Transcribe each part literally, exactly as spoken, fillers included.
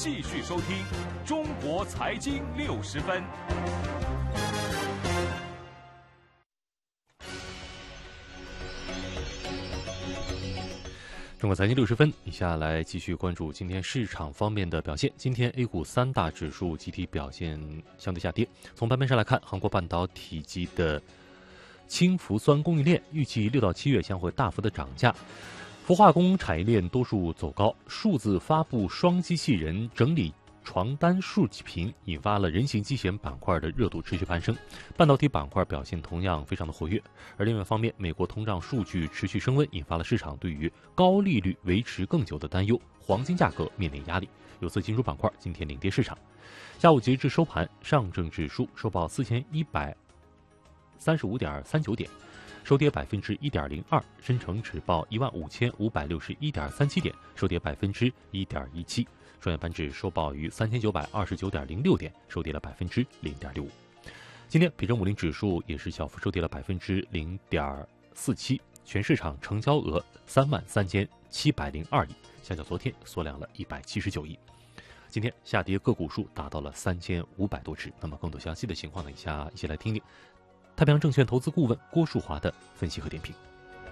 继续收听《中国财经六十分》。 中国财经六十分，以下来继续关注今天市场方面的表现。今天 A 股三大指数集体表现相对下跌。从盘面上来看，韩国半导体级的氢氟酸供应链预计六到七月将会大幅的涨价，氟化工产业链多数走高，数字发布双机器人整理床单竖屏引发了人形机器人板块的热度持续攀升，半导体板块表现同样非常的活跃。而另外一方面，美国通胀数据持续升温，引发了市场对于高利率维持更久的担忧，黄金价格面临压力。有色金属板块今天领跌市场。下午截至收盘，上证指数收报四千一百三十五点三九点，收跌百分之一点零二；深成指报一万五千五百六十一点三七点，收跌百分之一点一七。创业板指收报于三千九百二十九点零六点，收跌了百分之零点六五。今天，北证五零指数也是小幅收跌了百分之零点四七，全市场成交额三万三千七百零二亿，相较昨天缩量了一百七十九亿。今天下跌个股数达到了三千五百多只。那么更多详细的情况呢，以下一起来听听太平洋证券投资顾问郭树华的分析和点评。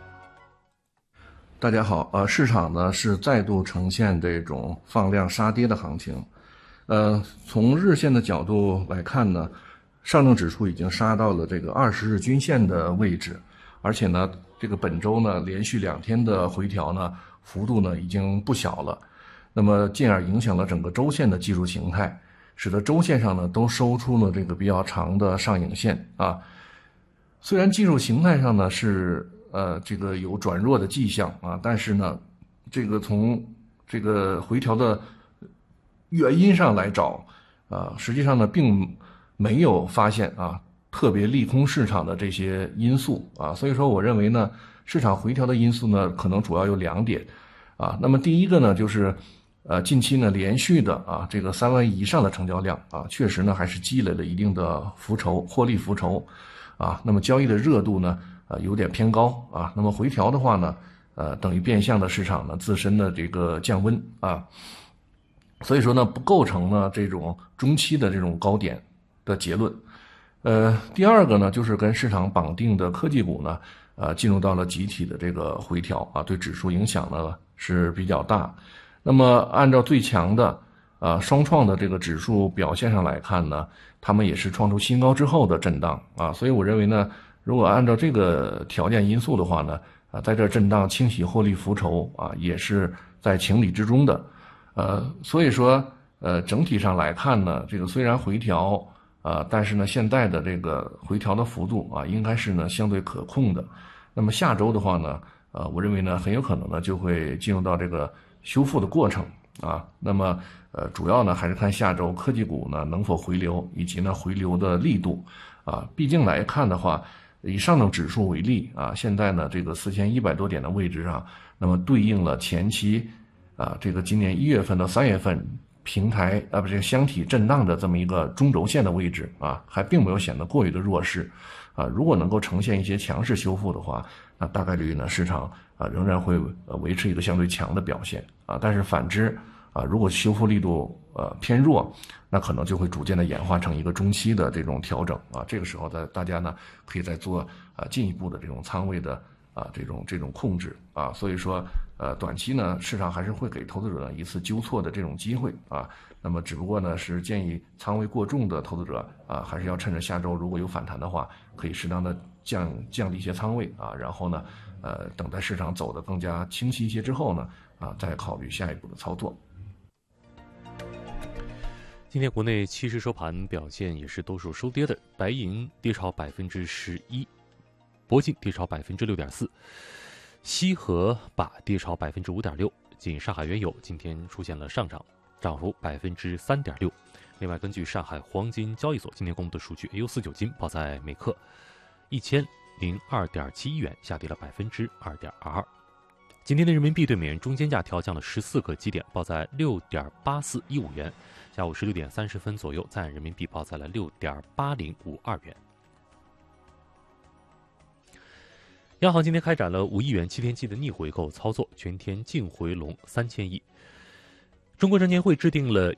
大家好，呃，市场呢是再度呈现这种放量杀跌的行情。呃，从日线的角度来看呢，上证指数已经杀到了这个二十日均线的位置，而且呢，这个本周呢连续两天的回调呢，幅度呢已经不小了，那么进而影响了整个周线的技术形态，使得周线上呢都收出了这个比较长的上影线啊。虽然技术形态上呢是呃，这个有转弱的迹象啊，但是呢，这个从这个回调的原因上来找，啊，实际上呢，并没有发现啊特别利空市场的这些因素啊，所以说我认为呢，市场回调的因素呢，可能主要有两点啊。那么第一个呢，就是呃近期呢连续的啊这个三万亿以上的成交量啊，确实呢还是积累了一定的浮筹获利浮筹啊，那么交易的热度呢。呃，有点偏高啊，那么回调的话呢，呃，等于变相的市场呢自身的这个降温啊，所以说呢，不构成呢这种中期的这种高点的结论。呃，第二个呢，就是跟市场绑定的科技股呢，呃，进入到了集体的这个回调啊，对指数影响呢是比较大。那么按照最强的啊双创的这个指数表现上来看呢，他们也是创出新高之后的震荡啊，所以我认为呢。如果按照这个条件因素的话呢，啊，在这震荡清洗获利浮筹啊，也是在情理之中的，呃，所以说，呃，整体上来看呢，这个虽然回调啊，但是呢，现在的这个回调的幅度啊，应该是呢相对可控的。那么下周的话呢，呃，我认为呢，很有可能呢就会进入到这个修复的过程啊。那么，呃，主要呢还是看下周科技股呢能否回流，以及呢回流的力度啊。毕竟来看的话。以上证指数为例啊，现在呢这个四千一百多点的位置上，那么对应了前期啊这个今年一月份到三月份平台啊不是箱体震荡的这么一个中轴线的位置啊，还并没有显得过于的弱势啊。如果能够呈现一些强势修复的话，那大概率呢市场啊仍然会呃维持一个相对强的表现啊。但是反之啊，如果修复力度呃偏弱，那可能就会逐渐的演化成一个中期的这种调整啊。这个时候呢，大家呢可以再做啊进一步的这种仓位的啊这种这种控制啊。所以说呃短期呢，市场还是会给投资者呢一次纠错的这种机会啊。那么只不过呢是建议仓位过重的投资者啊，还是要趁着下周如果有反弹的话，可以适当的降降低一些仓位啊，然后呢呃等待市场走得更加清晰一些之后呢啊，再考虑下一步的操作。 今天国内期市收盘表现也是都是收跌的，白银跌超百分之十一，铂金跌超百分之六点四，锡和钯跌超百分之五点六，仅上海原油今天出现了上涨，涨幅百分之三点六。另外，根据上海黄金交易所今天公布的数据 ，A 五四九金报在每克一千零二点七一元，下跌了百分之二点二二。今天的人民币对美元中间价调降了十四个基点，报在六点八四一五元。下午十六点三十分左右，在岸人民币报在了六点八零五二元。央行今天开展了五亿元七天期的逆回购操作，全天净回笼三千亿。中国证监会制定了